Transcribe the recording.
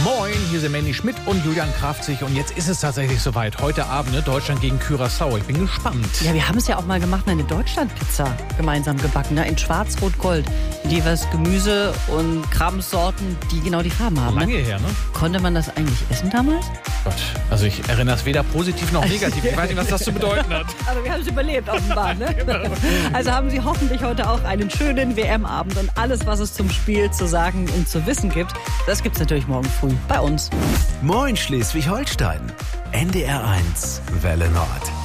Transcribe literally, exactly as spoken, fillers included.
Moin, hier sind Mandy Schmidt und Julian Kraftzig und jetzt ist es tatsächlich soweit. Heute Abend, ne, Deutschland gegen Curaçao. Ich bin gespannt. Ja, wir haben es ja auch mal gemacht, eine Deutschland-Pizza gemeinsam gebacken, ne? In Schwarz-Rot-Gold. Jeweils Gemüse und Kramsorten, die genau die Farben haben. Lange ne? her, ne? Konnte man das eigentlich essen damals? Gott, also ich erinnere es weder positiv noch negativ. Ich weiß nicht, was das zu bedeuten hat. Aber wir haben es überlebt, offenbar. Ne? Genau. Also haben Sie hoffentlich heute auch einen schönen W M-Abend und alles, was es zum Spiel zu sagen und zu wissen gibt, das gibt's natürlich morgen früh bei uns. Moin Schleswig-Holstein. N D R eins Welle Nord.